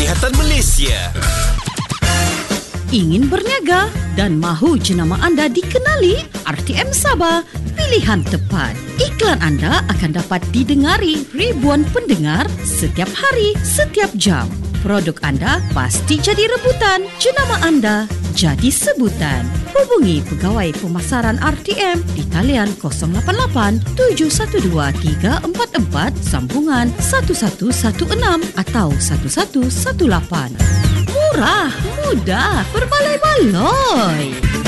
Kesihatan Malaysia. Ingin berniaga dan mahu jenama anda dikenali? RTM Sabah, pilihan tepat. Iklan anda akan dapat didengari ribuan pendengar setiap hari, setiap jam. Produk anda pasti jadi rebutan. Jenama anda jadi sebutan. Hubungi Pegawai Pemasaran RTM di talian 088 712 344 sambungan 1116 atau 1118. Murah, mudah, berbaloi-baloi.